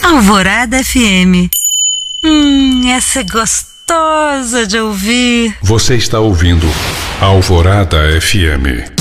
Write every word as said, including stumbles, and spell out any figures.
Alvorada F M. Hum, essa é gostosa de ouvir. Você está ouvindo Alvorada F M.